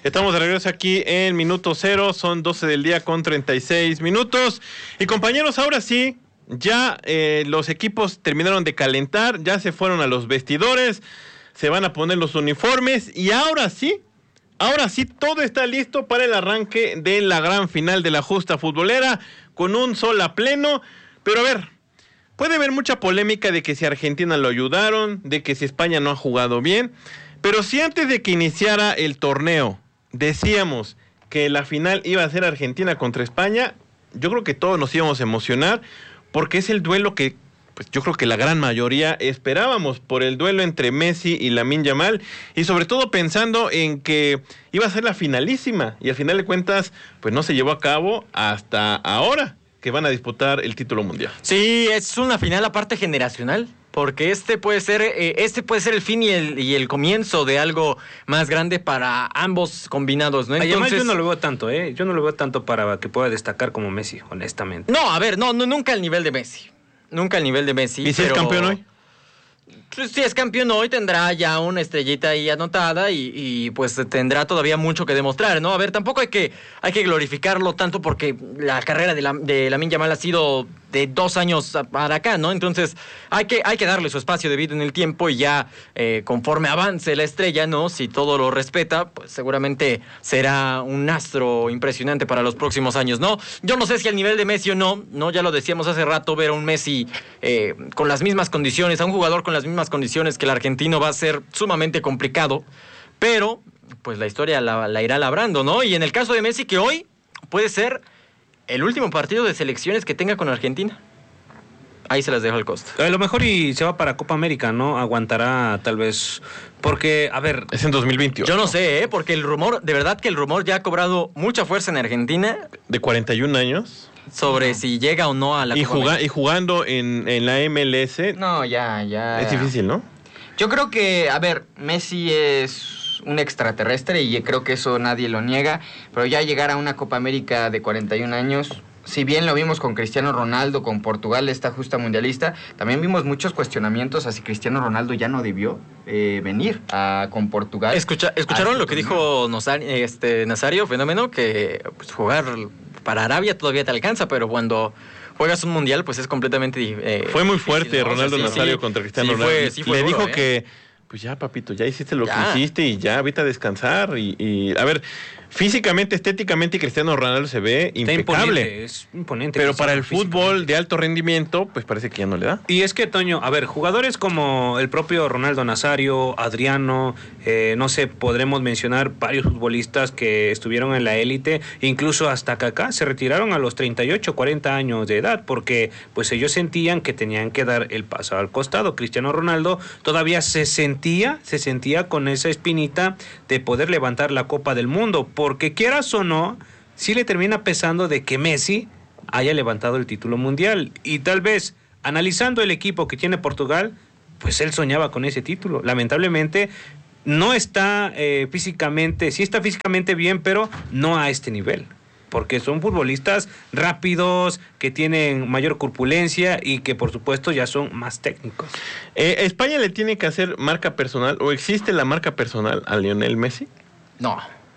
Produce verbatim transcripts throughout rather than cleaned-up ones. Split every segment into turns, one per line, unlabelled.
Estamos de regreso aquí en Minuto Cero, son doce del día con treinta y seis minutos. Y compañeros, ahora sí, ya eh, los equipos terminaron de calentar, ya se fueron a los vestidores, se van a poner los uniformes y ahora sí, ahora sí todo está listo para el arranque de la gran final de la justa futbolera con un sol a pleno. Pero a ver, puede haber mucha polémica de que si Argentina lo ayudaron, de que si España no ha jugado bien, pero si antes de que iniciara el torneo decíamos que la final iba a ser Argentina contra España, yo creo que todos nos íbamos a emocionar, porque es el duelo que, pues yo creo que la gran mayoría esperábamos, por el duelo entre Messi y Lamine Yamal, y sobre todo pensando en que iba a ser la finalísima, y al final de cuentas, pues no se llevó a cabo hasta ahora, que van a disputar el título mundial.
Sí, es una final aparte generacional, porque este puede ser eh, este puede ser el fin y el, y el comienzo de algo más grande para ambos combinados, ¿no?
Entonces, además yo no lo veo tanto, ¿eh? Yo no lo veo tanto para que pueda destacar como Messi, honestamente.
No, a ver, no, no nunca al nivel de Messi. Nunca al nivel de Messi.
¿Y si
pero...
es campeón hoy?
Pues, si es campeón hoy tendrá ya una estrellita ahí anotada y, y pues tendrá todavía mucho que demostrar, ¿no? A ver, tampoco hay que hay que glorificarlo tanto porque la carrera de la de Lamine Yamal ha sido de dos años para acá, ¿no? Entonces hay que hay que darle su espacio debido en el tiempo y ya eh, conforme avance la estrella, ¿no? Si todo lo respeta, pues seguramente será un astro impresionante para los próximos años, ¿no? Yo no sé si al nivel de Messi o no, ¿no? Ya lo decíamos hace rato, ver a un Messi eh, con las mismas condiciones, a un jugador con las mismas condiciones que el argentino va a ser sumamente complicado, pero pues la historia la, la irá labrando, ¿no? Y en el caso de Messi, que hoy puede ser el último partido de selecciones que tenga con Argentina. Ahí se las dejo al costo.
A lo mejor y se va para Copa América, ¿no? Aguantará tal vez, porque, a ver...
Es en dos mil veintiocho.
Yo no sé, ¿eh? Porque el rumor, de verdad que el rumor ya ha cobrado mucha fuerza en Argentina.
De cuarenta y un años.
Sobre
no.
si llega o no a la
y
Copa
juga- Y jugando en, en la M L S.
No, ya, ya.
Es difícil, ¿no?
Yo creo que, a ver, Messi es un extraterrestre y creo que eso nadie lo niega, pero ya llegar a una Copa América de cuarenta y un años, si bien lo vimos con Cristiano Ronaldo, con Portugal, esta justa mundialista, también vimos muchos cuestionamientos a si Cristiano Ronaldo ya no debió eh, venir a, con Portugal.
Escucha, ¿Escucharon lo que dijo Nosar, este, Nazario Fenómeno? Que pues, jugar para Arabia todavía te alcanza, pero cuando juegas un mundial, pues es completamente eh,
Fue muy fuerte
difícil, ¿no?
Ronaldo
O sea, sí,
Nazario
sí,
contra Cristiano
sí
Ronaldo.
fue, sí fue
Le
duro,
dijo
¿eh?
que, pues ya, papito, ya hiciste lo
ya.
que hiciste y ya, vete a descansar. Y, y a ver, físicamente, estéticamente, Cristiano Ronaldo se ve
Está
impecable.
imponente, es imponente.
Pero para el
físico.
fútbol de alto rendimiento, pues parece que ya no le da.
Y es que, Toño, a ver, jugadores como el propio Ronaldo Nazario, Adriano, eh, no sé, podremos mencionar varios futbolistas que estuvieron en la élite, incluso hasta Kaká, se retiraron a los treinta y ocho, cuarenta años de edad, porque pues ellos sentían que tenían que dar el paso al costado. Cristiano Ronaldo todavía se sentía, se sentía con esa espinita de poder levantar la Copa del Mundo, porque quieras o no, sí le termina pesando de que Messi haya levantado el título mundial. Y tal vez, analizando el equipo que tiene Portugal, pues él soñaba con ese título. Lamentablemente, no está eh, físicamente, sí está físicamente bien, pero no a este nivel. Porque son futbolistas rápidos, que tienen mayor corpulencia y que por supuesto ya son más técnicos.
Eh, ¿España le tiene que hacer marca personal o existe la marca personal a Lionel Messi?
No.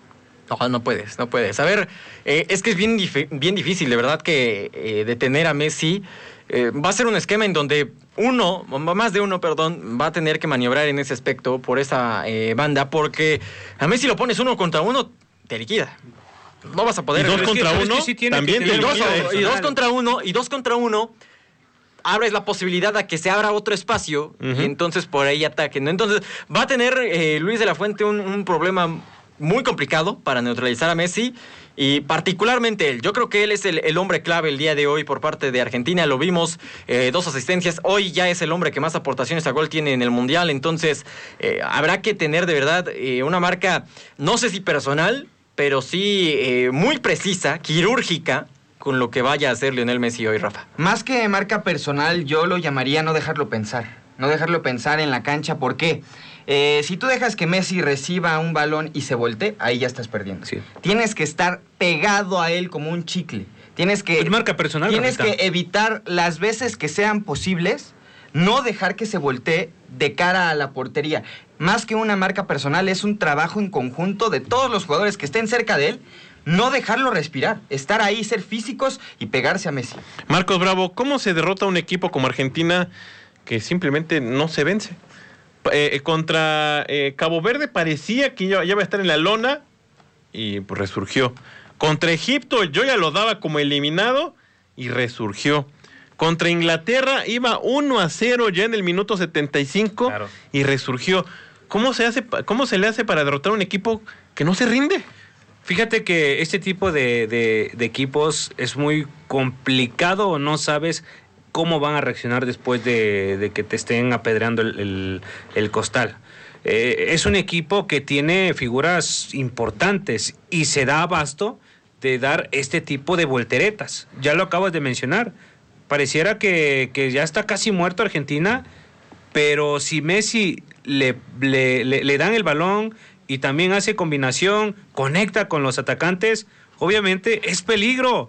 No, no puedes, no puedes. A ver, eh, es que es bien, dif- bien difícil, de verdad, que eh, detener a Messi. Eh, va a ser un esquema en donde uno, más de uno, perdón, va a tener que maniobrar en ese aspecto por esa eh, banda, porque a Messi lo pones uno contra uno, te liquida. No vas a poder...
¿Y dos
Es
contra
que,
uno?
es que sí
También
que
te
y, dos,
liquida,
y dos contra uno, y dos contra uno, abres la posibilidad a que se abra otro espacio, uh-huh. y entonces por ahí ataquen, ¿no? Entonces va a tener eh, Luis de la Fuente un, un problema muy complicado para neutralizar a Messi, y particularmente él. Yo creo que él es el, el hombre clave el día de hoy por parte de Argentina. Lo vimos, eh, dos asistencias. Hoy ya es el hombre que más aportaciones a gol tiene en el Mundial. Entonces eh, habrá que tener de verdad eh, una marca, no sé si personal, pero sí eh, muy precisa, quirúrgica, con lo que vaya a hacer Lionel Messi hoy, Rafa.
Más que marca personal, yo lo llamaría no dejarlo pensar. No dejarlo pensar en la cancha. ¿Por qué? Eh, si tú dejas que Messi reciba un balón y se voltee, ahí ya estás perdiendo.
Sí.
Tienes que estar pegado a él como un chicle. Tienes que...
Pues marca personal,
Tienes
Rafita.
que evitar las veces que sean posibles, no dejar que se voltee de cara a la portería. más que una marca personal, es un trabajo en conjunto de todos los jugadores que estén cerca de él, no dejarlo respirar, estar ahí, ser físicos y pegarse a Messi.
Marcos Bravo, ¿cómo se derrota un equipo como Argentina que simplemente no se vence? Eh, contra eh, Cabo Verde parecía que ya, ya iba a estar en la lona y pues resurgió. Contra Egipto yo ya lo daba como eliminado y resurgió. Contra Inglaterra iba uno a cero ya en el minuto setenta y cinco, claro, y resurgió. ¿Cómo se hace, cómo se le hace para derrotar a un equipo que no se rinde?
Fíjate que este tipo de, de, de equipos es muy complicado o no sabes cómo van a reaccionar después de, de que te estén apedreando el, el, el costal. Eh, es un equipo que tiene figuras importantes y se da abasto de dar este tipo de volteretas. Ya lo acabas de mencionar. Pareciera que, que ya está casi muerto Argentina, pero si Messi le, le, le, le dan el balón y también hace combinación, conecta con los atacantes, obviamente es peligro.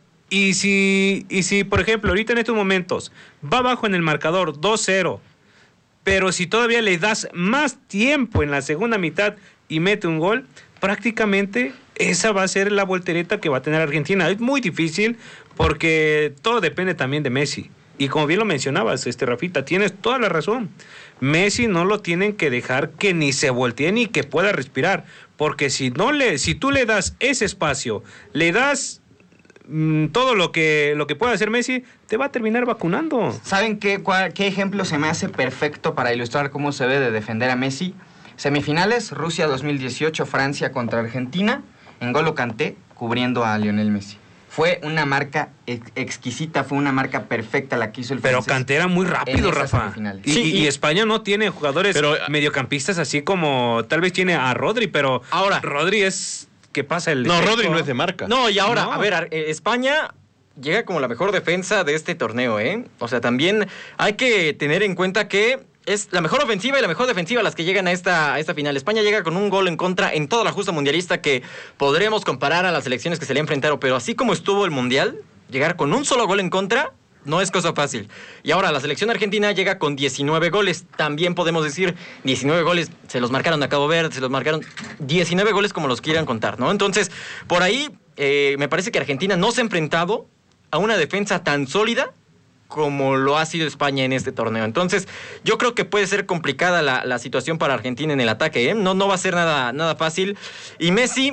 Y si, y si, por ejemplo, ahorita en estos momentos va abajo en el marcador dos cero, pero si todavía le das más tiempo en la segunda mitad y mete un gol, prácticamente esa va a ser la voltereta que va a tener Argentina. Es muy difícil porque todo depende también de Messi. Y como bien lo mencionabas, este Rafita, tienes toda la razón. Messi no lo tienen que dejar que ni se voltee ni que pueda respirar, porque si no le, si tú le das ese espacio, le das mmm, todo lo que lo que pueda hacer Messi, te va a terminar vacunando.
¿Saben qué, cuál, qué ejemplo se me hace perfecto para ilustrar cómo se debe de defender a Messi? Semifinales, Rusia dos mil dieciocho, Francia contra Argentina, N'Golo Kanté cubriendo a Lionel Messi. Fue una marca ex exquisita, fue una marca perfecta la que hizo el
Pero Kanté era muy rápido, Rafa. Y, sí, y, y España no tiene jugadores pero, mediocampistas así como, tal vez tiene a Rodri, pero ahora Rodri es, ¿qué pasa? El
no, efecto? Rodri no es de marca.
No, y ahora, no. a ver, España llega como la mejor defensa de este torneo, ¿eh? O sea, también hay que tener en cuenta que es la mejor ofensiva y la mejor defensiva las que llegan a esta, a esta final. España llega con un gol en contra en toda la justa mundialista que podremos comparar a las selecciones que se le enfrentaron, pero así como estuvo el mundial, llegar con un solo gol en contra no es cosa fácil. Y ahora la selección argentina llega con diecinueve goles. También podemos decir diecinueve goles, se los marcaron a Cabo Verde, se los marcaron diecinueve goles como los quieran contar, ¿no? Entonces, por ahí eh, me parece que Argentina no se ha enfrentado a una defensa tan sólida como lo ha sido España en este torneo. Entonces, yo creo que puede ser complicada la, la situación para Argentina en el ataque, ¿eh? No, no va a ser nada, nada fácil. Y Messi,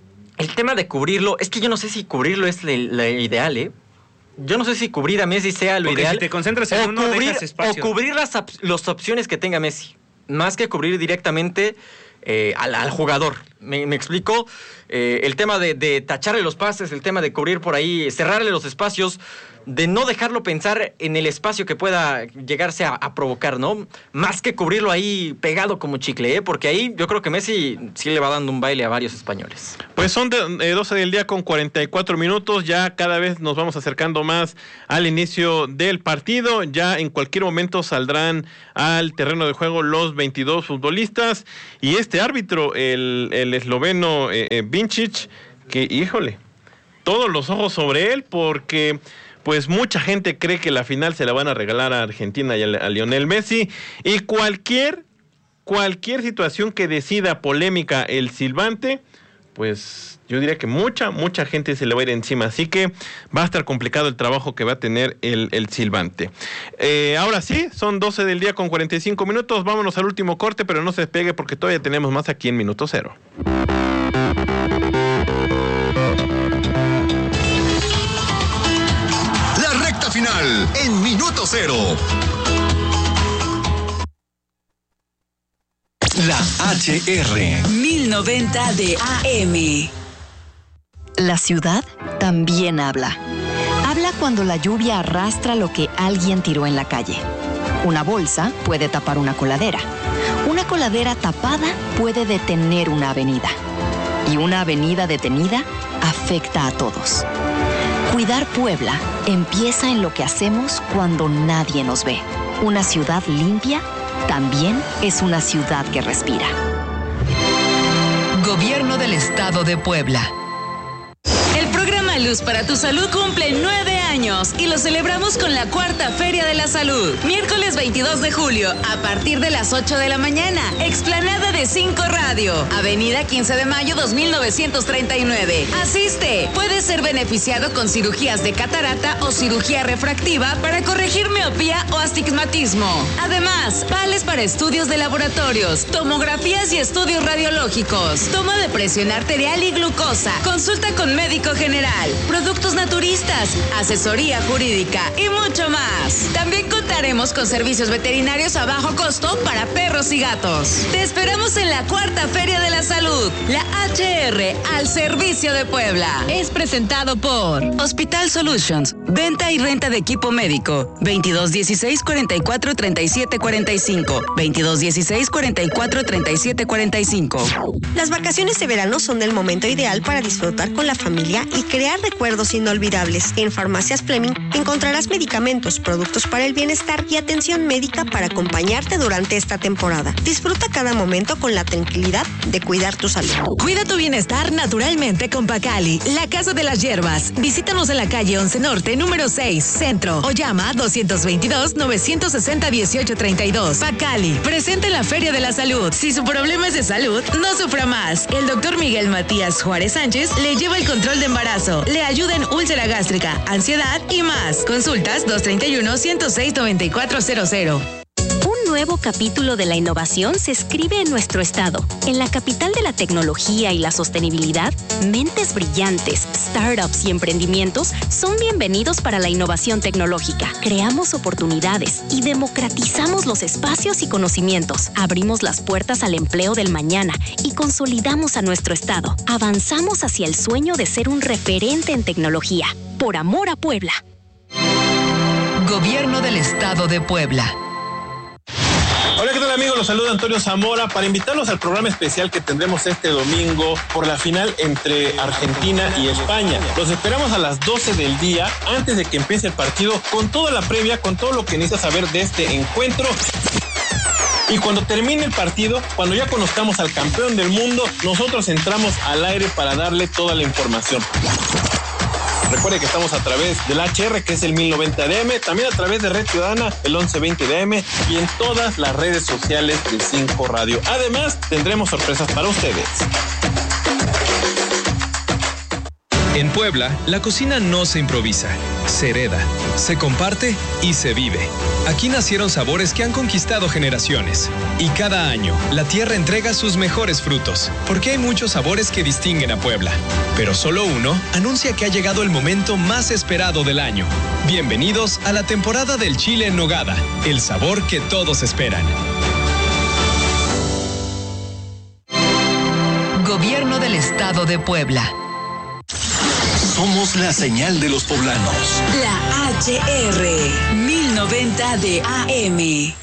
el tema de cubrirlo, es que yo no sé si cubrirlo es lo ideal, ¿eh? Yo no sé si cubrir a Messi sea lo
Porque
ideal.
Si te concentras en
o
uno,
cubrir,
dejas espacio.
O cubrir las, las opciones que tenga Messi, más que cubrir directamente eh, al, al jugador. Me, me explico. Eh, el tema de, de tacharle los pases, el tema de cubrir por ahí, cerrarle los espacios, de no dejarlo pensar en el espacio que pueda llegarse a, a provocar, ¿no? Más que cubrirlo ahí pegado como chicle, ¿eh? Porque ahí yo creo que Messi sí le va dando un baile a varios españoles.
Pues son de, eh, doce del día con cuarenta y cuatro minutos, ya cada vez nos vamos acercando más al inicio del partido, ya en cualquier momento saldrán al terreno de juego los veintidós futbolistas y este árbitro, el, el esloveno eh, eh, Vincic, que híjole, todos los ojos sobre él porque pues mucha gente cree que la final se la van a regalar a Argentina y a, a Lionel Messi, y cualquier, cualquier situación que decida polémica el silbante, pues yo diría que mucha, mucha gente se le va a ir encima, así que va a estar complicado el trabajo que va a tener el, el silbante. Eh, ahora sí, son doce del día con cuarenta y cinco minutos, vámonos al último corte, pero no se despegue porque todavía tenemos más aquí en Minuto Cero.
Final en Minuto Cero. La H R
mil noventa de A M.
La ciudad también habla. Habla cuando la lluvia arrastra lo que alguien tiró en la calle. Una bolsa puede tapar una coladera. Una coladera tapada puede detener una avenida. Y una avenida detenida afecta a todos. Cuidar Puebla empieza en lo que hacemos cuando nadie nos ve. Una ciudad limpia también es una ciudad que respira.
Gobierno del Estado de Puebla. El programa Luz para tu Salud cumple nueve años y lo celebramos con la cuarta Feria de la Salud. Miércoles veintidós de julio, a partir de las ocho de la mañana. Sirena, explanada de cinco Radio, Avenida quince de mayo dos mil novecientos treinta y nueve. Asiste. Puedes ser beneficiado con cirugías de catarata o cirugía refractiva para corregir miopía o astigmatismo. Además, vales para estudios de laboratorios, tomografías y estudios radiológicos, toma de presión arterial y glucosa, consulta con médico general, productos naturistas, asesoría jurídica y mucho más. También contaremos con servicios veterinarios a bajo costo para perros y gatos. Te esperamos en la cuarta Feria de la Salud, la H R al servicio de Puebla. Es presentado por Hospital Solutions, venta y renta de equipo médico, veintidós dieciséis cuarenta y cuatro treinta y siete cuarenta y cinco, veintidós dieciséis cuarenta y cuatro treinta y siete cuarenta y cinco.
Las vacaciones de verano son el momento ideal para disfrutar con la familia y crear recuerdos inolvidables. En Farmacias Fleming encontrarás medicamentos, productos para el bienestar y atención médica para acompañarte durante esta temporada. Disfruta cada momento con la tranquilidad de cuidar tu salud.
Cuida tu bienestar naturalmente con Pacali, la casa de las hierbas. Visítanos en la calle once Norte, número seis, Centro, o llama dos dos dos, nueve seis cero, uno ocho tres dos. Pacali, presente en la Feria de la Salud. Si su problema es de salud, no sufra más. El doctor Miguel Matías Juárez Sánchez le lleva el control de embarazo, le ayuda en úlcera gástrica, ansiedad y más. Consultas dos tres uno, uno cero seis, nueve cuatro cero cero.
Un nuevo capítulo de la innovación se escribe en nuestro estado. En la capital de la tecnología y la sostenibilidad, mentes brillantes, startups y emprendimientos son bienvenidos para la innovación tecnológica. Creamos oportunidades y democratizamos los espacios y conocimientos. Abrimos las puertas al empleo del mañana y consolidamos a nuestro estado. Avanzamos hacia el sueño de ser un referente en tecnología. Por amor a Puebla.
Gobierno del Estado de Puebla.
Hola, ¿qué tal, amigos? Los saluda Antonio Zamora para invitarlos al programa especial que tendremos este domingo por la final entre Argentina y España. Los esperamos a las doce del día, antes de que empiece el partido, con toda la previa, con todo lo que necesitas saber de este encuentro. Y cuando termine el partido, cuando ya conozcamos al campeón del mundo, nosotros entramos al aire para darle toda la información. Recuerde que estamos a través del H R, que es el mil noventa D M, también a través de Red Ciudadana, el once veinte D M, y en todas las redes sociales de cinco Radio. Además, tendremos sorpresas para ustedes.
En Puebla, la cocina no se improvisa, se hereda, se comparte y se vive. Aquí nacieron sabores que han conquistado generaciones. Y cada año, la tierra entrega sus mejores frutos, porque hay muchos sabores que distinguen a Puebla. Pero solo uno anuncia que ha llegado el momento más esperado del año. Bienvenidos a la temporada del chile en nogada, el sabor que todos esperan.
Gobierno del Estado de Puebla.
Somos la señal de los poblanos.
La H R mil noventa de A M.